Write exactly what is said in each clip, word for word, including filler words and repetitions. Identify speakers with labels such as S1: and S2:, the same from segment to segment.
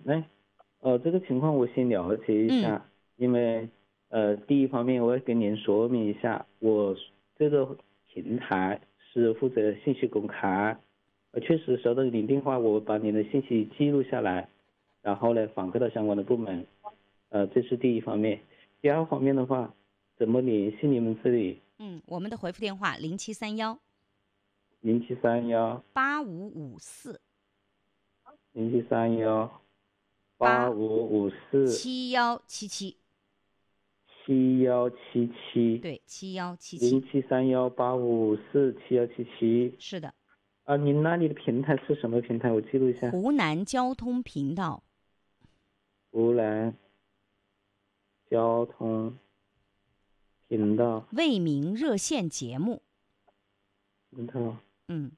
S1: 那呃，这个情况我先了解一下，嗯、因为呃，第一方面我要跟您说明一下，我这个平台是负责信息公开，呃，确实收到您电话，我把您的信息记录下来，然后呢反馈到相关的部门，呃，这是第一方面。第二方面的话，怎么联系你们这里？
S2: 嗯，我们的回复电话零七三幺
S1: 零七三幺
S2: 八五五四
S1: 零七三幺八五五四
S2: 七幺七七
S1: 七幺七七，
S2: 对，七幺七七
S1: 零七三幺八五五四七幺七七，
S2: 是的。
S1: 啊，您那里的平台是什么平台？我记录一下。
S2: 湖南交通频道。
S1: 湖南交通频道。
S2: 为民热线节目。
S1: 频道。
S2: 嗯。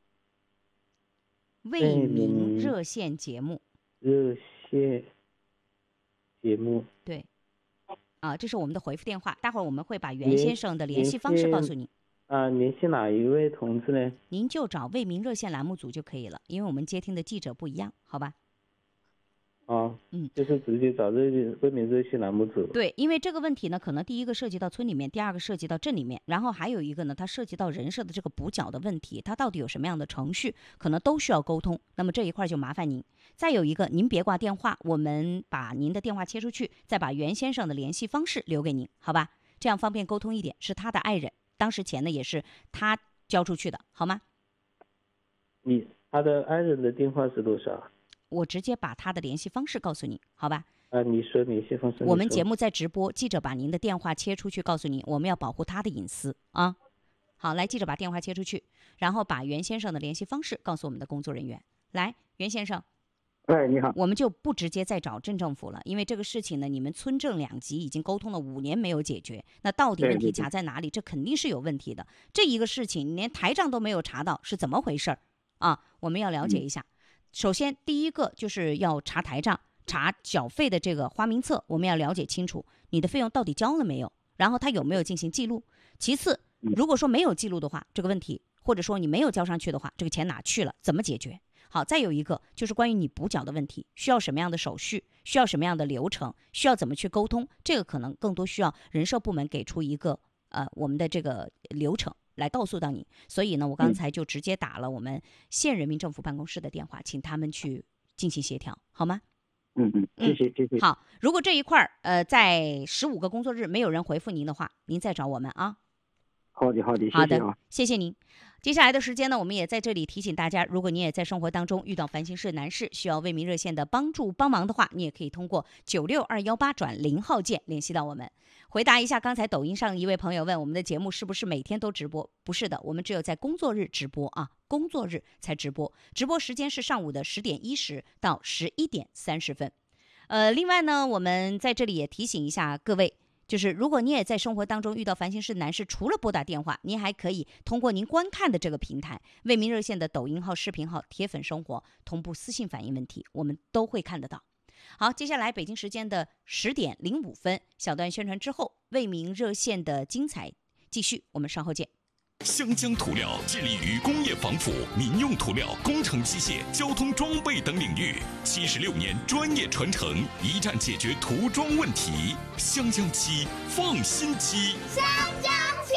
S2: 为民热线节目。
S1: 热线节目。
S2: 对。啊，这是我们的回复电话，待会儿我们会把袁先生的联系方式告诉您。
S1: 啊，联系哪一位同志呢？
S2: 您就找为民热线栏目组就可以了，因为我们接听的记者不一样，好吧？
S1: 啊，
S2: 嗯，
S1: 就是直接找这为民热线栏目组。
S2: 对，因为这个问题呢，可能第一个涉及到村里面，第二个涉及到镇里面，然后还有一个呢，它涉及到人社的这个补缴的问题，它到底有什么样的程序，可能都需要沟通。那么这一块就麻烦您。再有一个，您别挂电话，我们把您的电话切出去，再把袁先生的联系方式留给您，好吧？这样方便沟通一点。是他的爱人，当时钱呢也是他交出去的，好吗？
S1: 你他的爱人的电话是多少？
S2: 我直接把他的联系方式告诉你，好吧？
S1: 啊，你说联系方式。
S2: 我们节目在直播，记者把您的电话切出去，告诉你，我们要保护他的隐私啊。好，来，记者把电话切出去，然后把袁先生的联系方式告诉我们的工作人员。来，袁先生。
S3: 哎，你好。
S2: 我们就不直接再找镇政府了，因为这个事情呢，你们村镇两级已经沟通了五年没有解决，那到底问题卡在哪里？这肯定是有问题的。这一个事情连台长都没有查到，是怎么回事啊？我们要了解一下。嗯首先，第一个就是要查台账，查缴费的这个花名册，我们要了解清楚你的费用到底交了没有，然后他有没有进行记录。其次，如果说没有记录的话，这个问题，或者说你没有交上去的话，这个钱哪去了，怎么解决？好，再有一个就是关于你补缴的问题，需要什么样的手续，需要什么样的流程，需要怎么去沟通，这个可能更多需要人社部门给出一个呃我们的这个流程。来告诉到你，所以呢，我刚才就直接打了我们县人民政府办公室的电话，请他们去进行协调，好吗？
S3: 嗯嗯，谢谢谢谢。
S2: 好，如果这一块儿呃在十五个工作日没有人回复您的话，您再找我们啊。
S3: 好的好的，
S2: 好的，谢谢您。接下来的时间呢，我们也在这里提醒大家，如果你也在生活当中遇到烦心事难事，需要为民热线的帮助帮忙的话，你也可以通过九六二幺八转零号键联系到我们。回答一下刚才抖音上一位朋友问我们的节目是不是每天都直播？不是的，我们只有在工作日直播啊，工作日才直播，直播时间是上午的十点一十到十一点三十分。呃，另外呢，我们在这里也提醒一下各位。就是如果你也在生活当中遇到烦心事难事，除了拨打电话，您还可以通过您观看的这个平台为民热线的抖音号、视频号、铁粉生活同步私信反映问题，我们都会看得到。好，接下来北京时间的十点零五分，小段宣传之后，为民热线的精彩继续，我们稍后见。
S4: 湘江涂料致力于工业防腐、民用涂料、工程机械、交通装备等领域，七十六年专业传承，一站解决涂装问题。湘江漆，放心漆。
S5: 湘江漆。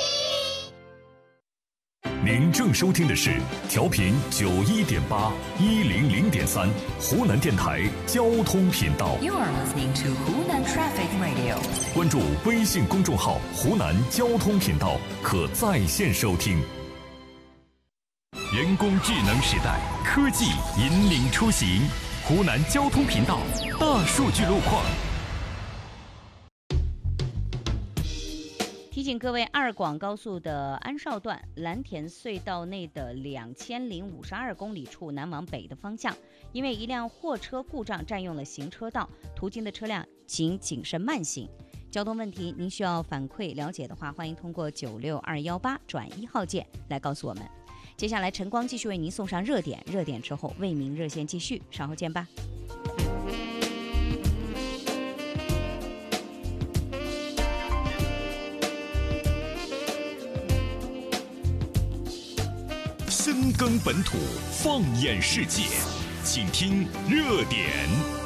S4: 您正收听的是调频九一点八一零零点三湖南电台交通频道。
S5: You are listening to Hunan Traffic Radio。
S4: 关注微信公众号湖南交通频道，可在线收听。人工智能时代，科技引领出行。湖南交通频道大数据路况。
S2: 提醒各位，二广高速的安绍段蓝田隧道内的两千零五十二公里处南往北的方向，因为一辆货车故障占用了行车道，途经的车辆请谨慎慢行。交通问题您需要反馈了解的话，欢迎通过九六二幺八转一号键来告诉我们。接下来晨光继续为您送上热点，热点之后为民热线继续，稍后见吧。
S4: 深耕本土，放眼世界，请听热点。